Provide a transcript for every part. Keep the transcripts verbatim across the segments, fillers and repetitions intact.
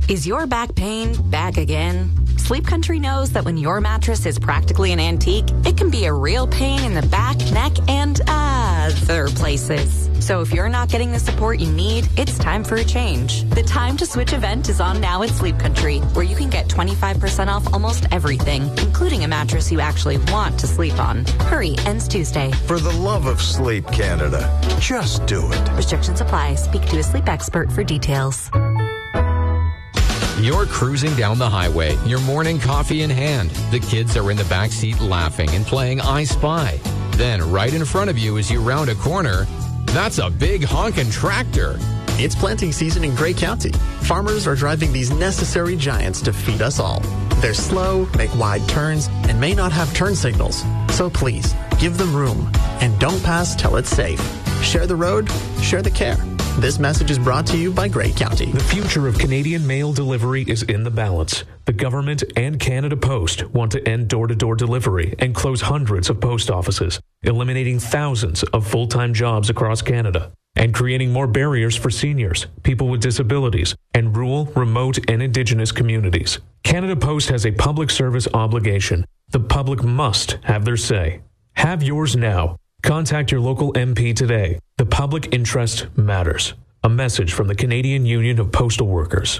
Is your back pain back again? Sleep Country knows that when your mattress is practically an antique, it can be a real pain in the back, neck, and other places. So if you're not getting the support you need, it's time for a change. The Time to Switch event is on now at Sleep Country, where you can get twenty-five percent off almost everything, including a mattress you actually want to sleep on. Hurry, ends Tuesday. For the love of sleep, Canada, just do it. Restrictions apply. Speak to a sleep expert for details. You're cruising down the highway, your morning coffee in hand. The kids are in the back seat laughing and playing I Spy. Then, right in front of you as you round a corner, that's a big honkin' tractor. It's planting season in Grey County. Farmers are driving these necessary giants to feed us all. They're slow, make wide turns, and may not have turn signals. So please, give them room and don't pass till it's safe. Share the road, share the care. This message is brought to you by Grey County. The future of Canadian mail delivery is in the balance. The government and Canada Post want to end door-to-door delivery and close hundreds of post offices, eliminating thousands of full-time jobs across Canada, and creating more barriers for seniors, people with disabilities, and rural, remote, and Indigenous communities. Canada Post has a public service obligation. The public must have their say. Have yours now. Contact your local M P today. The public interest matters. A message from the Canadian Union of Postal Workers.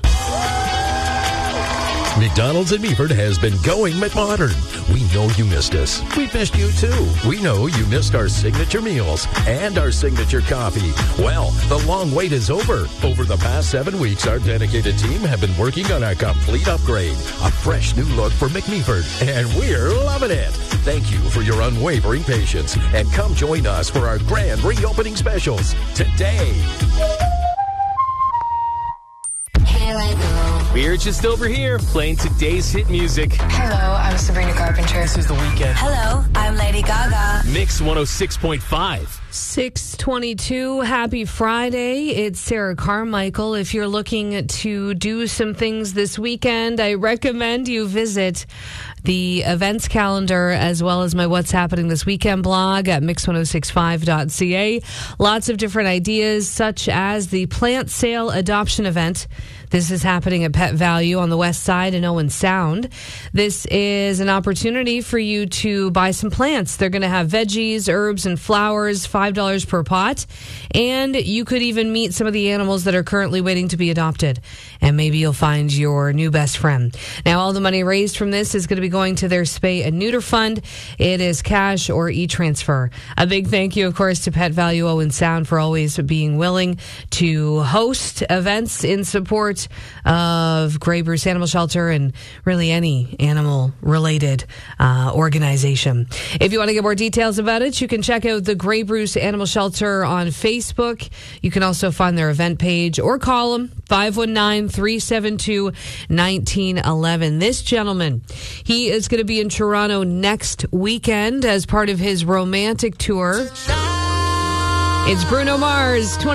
McDonald's in Meaford has been going McModern. We know you missed us. We missed you too. We know you missed our signature meals and our signature coffee. Well, the long wait is over. Over the past seven weeks, our dedicated team have been working on a complete upgrade, a fresh new look for McMeaford, and we're loving it. Thank you for your unwavering patience, and come join us for our grand reopening specials today. We're just over here playing today's hit music. Hello, I'm Sabrina Carpenter. This is The Weeknd. Hello, I'm Lady Gaga. Mix one oh six point five. six twenty-two, happy Friday. It's Sarah Carmichael. If you're looking to do some things this weekend, I recommend you visit the events calendar as well as my What's Happening This Weekend blog at mix ten sixty-five dot c a. Lots of different ideas, such as the plant sale adoption event. This is happening at Pet Value on the west side in Owen Sound. This is an opportunity for you to buy some plants. They're going to have veggies, herbs, and flowers, five dollars per pot. And you could even meet some of the animals that are currently waiting to be adopted. And maybe you'll find your new best friend. Now, all the money raised from this is going to be going to their Spay and Neuter Fund. It is cash or e-transfer. A big thank you, of course, to Pet Value Owen Sound for always being willing to host events in support of Grey Bruce Animal Shelter and really any animal-related uh, organization. If you want to get more details about it, you can check out the Grey Bruce Animal Shelter on Facebook. You can also find their event page or call them five one nine, three seven two, one nine one one. This gentleman, he is going to be in Toronto next weekend as part of his romantic tour. It's Bruno Mars.